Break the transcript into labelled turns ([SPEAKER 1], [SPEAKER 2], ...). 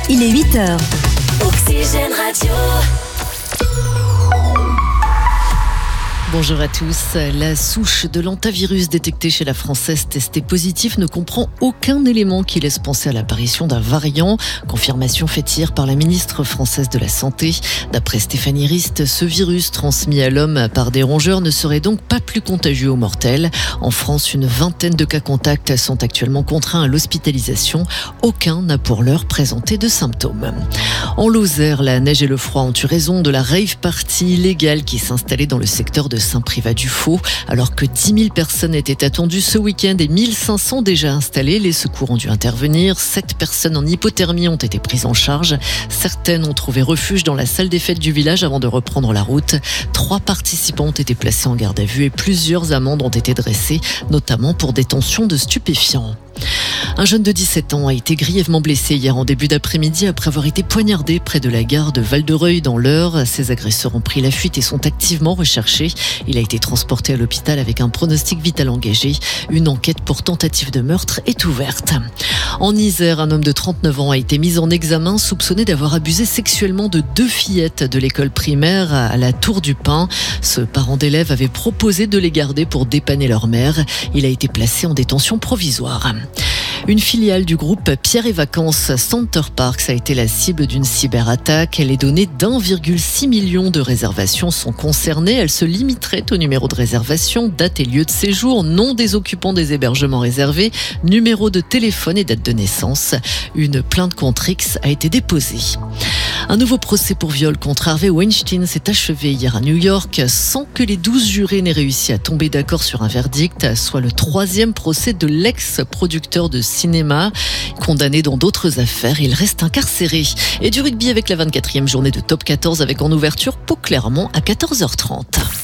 [SPEAKER 1] il est 8h.
[SPEAKER 2] Oxygène Radio.
[SPEAKER 3] Bonjour à tous. La souche de l'hantavirus détectée chez la Française testée positive ne comprend aucun élément qui laisse penser à l'apparition d'un variant. Confirmation faite hier par la ministre française de la Santé. D'après Stéphanie Rist, ce virus transmis à l'homme par des rongeurs ne serait donc pas plus contagieux aux mortels. En France, une vingtaine de cas contacts sont actuellement contraints à l'hospitalisation. Aucun n'a pour l'heure présenté de symptômes. En Lozère, la neige et le froid ont eu raison de la rave party illégale qui s'installait dans le secteur de Saint-Privat-du-Faux. Alors que 10 000 personnes étaient attendues ce week-end et 1 500 déjà installées, les secours ont dû intervenir. 7 personnes en hypothermie ont été prises en charge. Certaines ont trouvé refuge dans la salle des fêtes du village avant de reprendre la route. 3 participants ont été placés en garde à vue et plusieurs amendes ont été dressées, notamment pour détention de stupéfiants. Un jeune de 17 ans a été grièvement blessé hier en début d'après-midi après avoir été poignardé près de la gare de Val-de-Reuil dans l'Eure. Ses agresseurs ont pris la fuite et sont activement recherchés. Il a été transporté à l'hôpital avec un pronostic vital engagé. Une enquête pour tentative de meurtre est ouverte. En Isère, un homme de 39 ans a été mis en examen soupçonné d'avoir abusé sexuellement de 2 fillettes de l'école primaire à la Tour du Pin. Ce parent d'élève avait proposé de les garder pour dépanner leur mère. Il a été placé en détention provisoire. Une filiale du groupe Pierre et Vacances Center Parks a été la cible d'une cyberattaque. Les données d'1,6 million de réservations sont concernées. Elles se limiteraient au numéro de réservation, date et lieu de séjour, nom des occupants des hébergements réservés, numéro de téléphone et date de naissance. Une plainte contre X a été déposée. Un nouveau procès pour viol contre Harvey Weinstein s'est achevé hier à New York sans que les 12 jurés n'aient réussi à tomber d'accord sur un verdict, soit le 3e procès de l'ex-producteur de cinéma. Condamné dans d'autres affaires, il reste incarcéré. Et du rugby avec la 24e journée de Top 14 avec en ouverture Pau Clermont à 14h30.